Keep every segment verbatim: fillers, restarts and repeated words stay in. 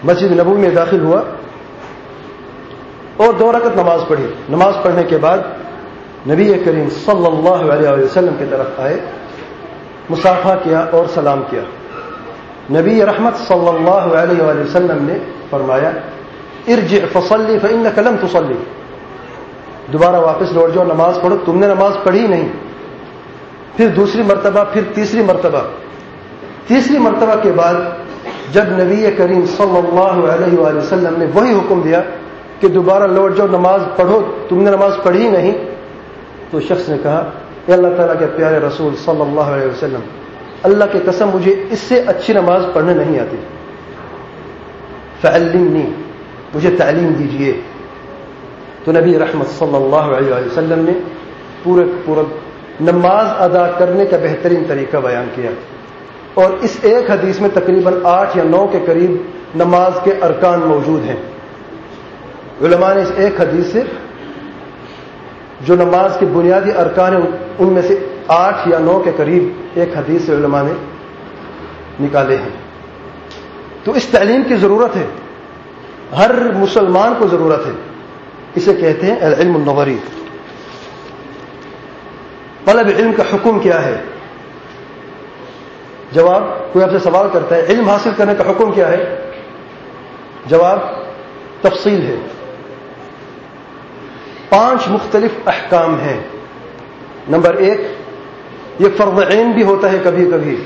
مسجد نبوی میں داخل ہوا اور دو رکعت نماز پڑھی. نماز پڑھنے کے بعد نبی کریم صلی اللہ علیہ وسلم کی طرف آئے, مصافحہ کیا اور سلام کیا. نبی رحمت صلی اللہ علیہ وآلہ وسلم نے فرمایا ارجع فصلی فإنک لم تصلی, دوبارہ واپس لوٹ جاؤ, نماز پڑھو, تم نے نماز پڑھی نہیں. پھر دوسری مرتبہ, پھر تیسری مرتبہ. تیسری مرتبہ کے بعد جب نبی کریم صلی اللہ علیہ وآلہ وسلم نے وہی حکم دیا کہ دوبارہ لوٹ جاؤ, نماز پڑھو, تم نے نماز پڑھی نہیں, تو شخص نے کہا اے اللہ تعالیٰ کے پیارے رسول صلی اللہ علیہ وسلم, اللہ کی قسم مجھے اس سے اچھی نماز پڑھنے نہیں آتی, فعلمنی, مجھے تعلیم دیجیے. تو نبی رحمت صلی اللہ علیہ وسلم نے پورے پورا نماز ادا کرنے کا بہترین طریقہ بیان کیا, اور اس ایک حدیث میں تقریباً آٹھ یا نو کے قریب نماز کے ارکان موجود ہیں. علماء نے اس ایک حدیث سے جو نماز کے بنیادی ارکان ہیں ان میں سے آٹھ یا نو کے قریب ایک حدیث سے علماء نے نکالے ہیں. تو اس تعلیم کی ضرورت ہے, ہر مسلمان کو ضرورت ہے. اسے کہتے ہیں العلم النظری. طلب علم کا حکم کیا ہے؟ جواب, کوئی آپ سے سوال کرتا ہے علم حاصل کرنے کا حکم کیا ہے؟ جواب تفصیل ہے. پانچ مختلف احکام ہیں. نمبر ایک, یہ فرض عین بھی ہوتا ہے کبھی کبھی.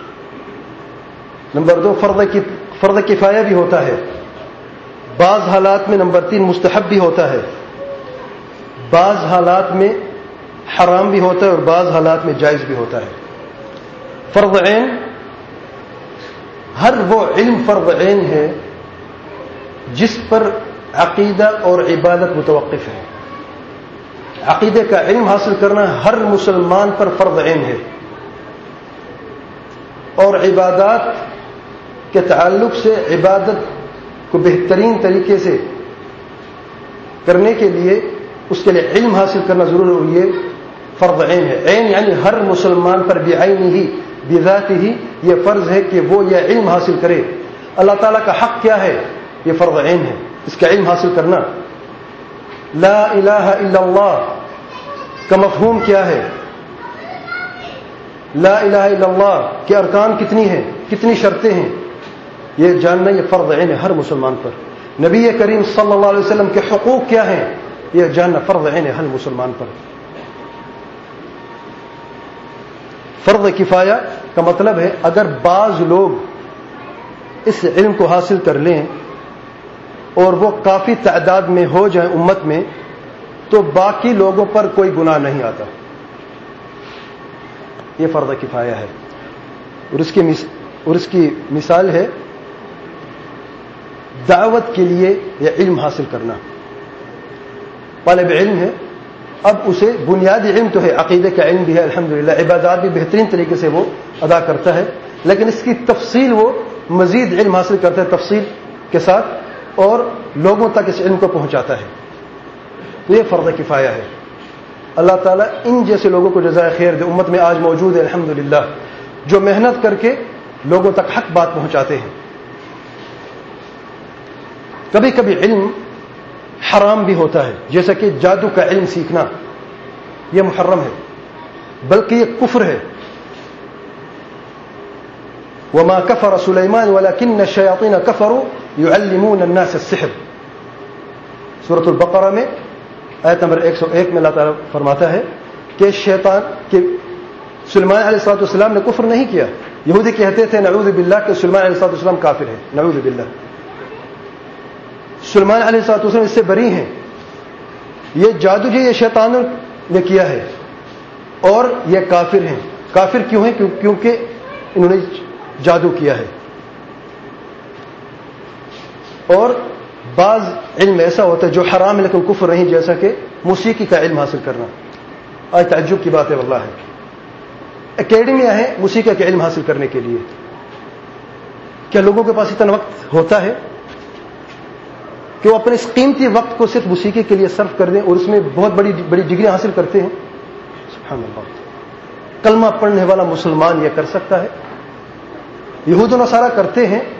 نمبر دو, فرض کی فرض کفایہ بھی ہوتا ہے. بعض حالات میں نمبر تین مستحب بھی ہوتا ہے. بعض حالات میں حرام بھی ہوتا ہے اور بعض حالات میں جائز بھی ہوتا ہے. فرض عین, ہر وہ علم فرض عین ہے جس پر عقیدہ اور عبادت متوقف ہے. عقیدے کا علم حاصل کرنا ہر مسلمان پر فرض عین ہے, اور عبادات کے تعلق سے عبادت کو بہترین طریقے سے کرنے کے لیے اس کے لیے علم حاصل کرنا ضروری ہے, اور یہ فرض عین ہے. عین یعنی ہر مسلمان پر بعینہ ہی بذات ہی یہ فرض ہے کہ وہ یہ علم حاصل کرے. اللہ تعالیٰ کا حق کیا ہے؟ یہ فرض عین ہے, اس کا علم حاصل کرنا. لا الہ الا اللہ کا مفہوم کیا ہے؟ لا الہ الا اللہ کے ارکان کتنی ہیں, کتنی شرطیں ہیں, یہ جاننا یہ فرض عین ہے ہر مسلمان پر. نبی کریم صلی اللہ علیہ وسلم کے حقوق کیا ہیں, یہ جاننا فرض عین ہے ہر مسلمان پر. فرض کفایہ کا مطلب ہے اگر بعض لوگ اس علم کو حاصل کر لیں اور وہ کافی تعداد میں ہو جائیں امت میں, تو باقی لوگوں پر کوئی گناہ نہیں آتا. یہ فرض کفایہ ہے. اور اس کی اور اس کی مثال ہے دعوت کے لیے یہ علم حاصل کرنا. طالب علم ہے, اب اسے بنیادی علم تو ہے, عقیدے کا علم بھی ہے الحمدللہ, عبادات بھی بہترین طریقے سے وہ ادا کرتا ہے, لیکن اس کی تفصیل وہ مزید علم حاصل کرتا ہے تفصیل کے ساتھ, اور لوگوں تک اس علم کو پہنچاتا ہے. تو یہ فرض کفایہ ہے. اللہ تعالیٰ ان جیسے لوگوں کو جزائے خیر دے. امت میں آج موجود ہے الحمدللہ جو محنت کر کے لوگوں تک حق بات پہنچاتے ہیں. کبھی کبھی علم حرام بھی ہوتا ہے, جیسا کہ جادو کا علم سیکھنا, یہ محرم ہے بلکہ یہ کفر ہے. وما كفر سليمان ولكن الشياطين كفروا يعلمون الناس السحر. سورۃ البقرہ میں آیت نمبر ایک سو ایک میں اللہ تعالیٰ فرماتا ہے کہ شیطان کہ سلیمان علیہ الصلوۃ والسلام نے کفر نہیں کیا. یہودی کہتے تھے نعوذ باللہ کہ سلیمان علیہ الصلوۃ والسلام کافر ہے, نعوذ باللہ. سلیمان علیہ الصلوۃ والسلام اس سے بری ہیں. یہ جادو جو یہ شیطانوں نے کیا ہے اور یہ کافر ہیں. کافر کیوں ہیں؟ کیونکہ انہوں نے جادو کیا ہے. اور بعض علم ایسا ہوتا ہے جو حرام ہے لیکن کفر نہیں, جیسا کہ موسیقی کا علم حاصل کرنا. آج تعجب کی بات ہے واللہ ہے, اکیڈمیاں ہیں موسیقی کے علم حاصل کرنے کے لیے. کیا لوگوں کے پاس اتنا وقت ہوتا ہے کہ وہ اپنے اس قیمتی وقت کو صرف موسیقی کے لیے صرف کر دیں اور اس میں بہت بڑی بڑی ڈگری حاصل کرتے ہیں؟ سبحان اللہ. کلمہ پڑھنے والا مسلمان یہ کر سکتا ہے؟ یہود و نصارہ کرتے ہیں